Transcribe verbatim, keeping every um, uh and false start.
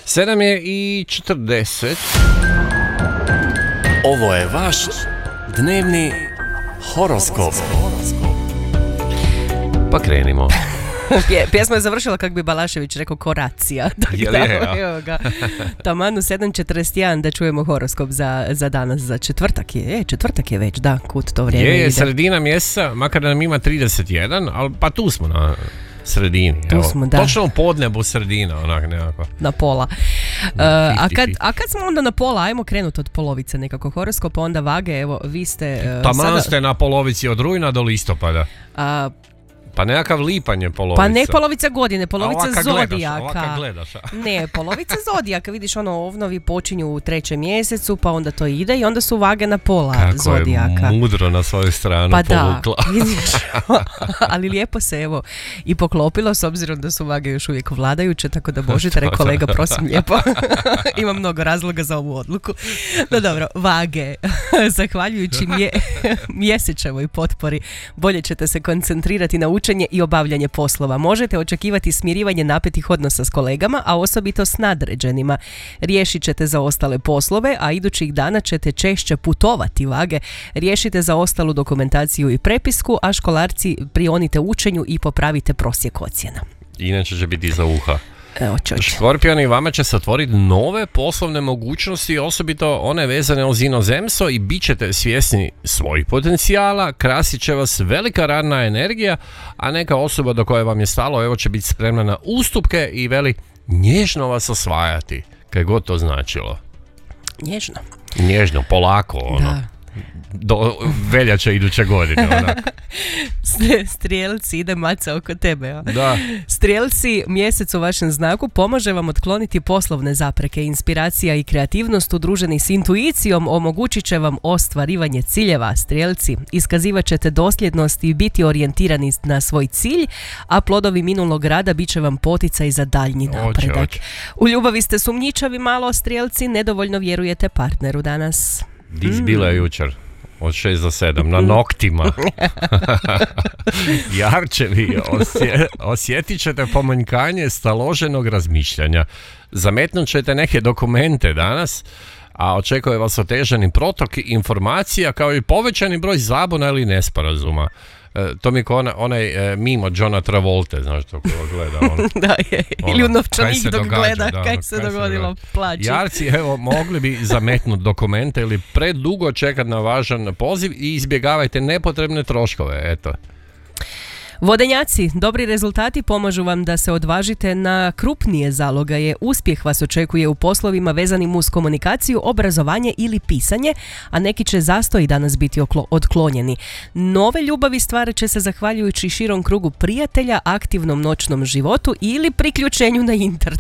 sedam je i četrdeset. Ovo je vaš dnevni horoskop. Pa krenimo. Pje, pjesma je završila, kako bi Balašević rekao, koracija. Jel je, ja? Taman u sedam četrdeset jedan da čujemo horoskop za, za danas, za četvrtak je. E, četvrtak je već, da, kud to vrijeme je, ide. Je, sredina mjeseca, makar nam ima trideset jedan, ali pa tu smo na sredini. Tu evo, smo, da. Točno u podnebu sredina, onak nekako. Na pola. Uh, a, kad, a kad smo onda na pola, ajmo krenuti od polovice nekako horoskopa, onda vage, evo, vi ste... Uh, Taman sada, ste na polovici od rujna do listopada. Uh, Pa nekakav lipanj je polovica. Pa ne polovica godine, polovica ovaka zodijaka. Gledaš, ovaka gledaš. Ne, polovica zodijaka, vidiš, ono, ovnovi počinju u trećem mjesecu, pa onda to ide i onda su vage na pola Kako zodijaka. Kako je mudro na svoju stranu pa povukla. Da, vidiš, ali lijepo se evo i poklopilo, s obzirom da su vage još uvijek vladajuće, tako da možete, re kolega, prosim lijepo. Ima mnogo razloga za ovu odluku. No dobro, vage, zahvaljujući mje, mjesečevoj potpori, bolje ćete se koncentrirati na učenje i obavljanje poslova. Možete očekivati smirivanje napetih odnosa s kolegama, a osobito s nadređenima. Riješit ćete zaostale poslove, a idućih dana ćete češće putovati, vage. Riješite zaostalu dokumentaciju i prepisku, a školarci prionite učenju i popravite prosjek ocjena. Inače će biti za uha. Evo, Škorpijani, vama će se otvoriti nove poslovne mogućnosti, osobito one vezane uz inozemstvo, i bit ćete svjesni svojih potencijala, krasit će vas velika radna energija, a neka osoba do koje vam je stalo, evo, će biti spremna na ustupke i veli nježno vas osvajati, kaj god to značilo. Nježno. Nježno, polako, ono. Da. Do veljače iduće godine, onak. Strijelci, ide maca oko tebe. A? Da. Strijelci, mjesec u vašem znaku pomaže vam otkloniti poslovne zapreke. Inspiracija i kreativnost udruženi s intuicijom omogućit će vam ostvarivanje ciljeva. Strijelci, iskazivat ćete dosljednost i biti orijentirani na svoj cilj, a plodovi minulog rada bit će vam poticaj za daljnji napredak. Oće, oće. U ljubavi ste sumnjičavi malo, Strijelci, nedovoljno vjerujete partneru danas. Dis bila je jučer od šest do sedam na noktima. Jarčevi, osje, osjetit ćete pomanjkanje staloženog razmišljanja. Zametnut ćete neke dokumente danas, a očekuje vas otežani protok informacija kao i povećani broj zabuna ili nesporazuma. E, to mi je kao ona, onaj e, mimo Johna Travolte, znaš to ko gleda on. Da, je. Ili ono, u novčanik dok događa, gleda da, kaj ono, se kaj dogodilo, se plaći. Jarci, evo, mogli bi zametnuti dokumente ili predugo čekati na važan poziv i izbjegavajte nepotrebne troškove, eto. Vodenjaci, dobri rezultati pomažu vam da se odvažite na krupnije zalogaje. Uspjeh vas očekuje u poslovima vezanim uz komunikaciju, obrazovanje ili pisanje, a neki će zastoji danas biti oklo- otklonjeni. Nove ljubavi stvarat će se zahvaljujući širom krugu prijatelja, aktivnom noćnom životu ili priključenju na internet.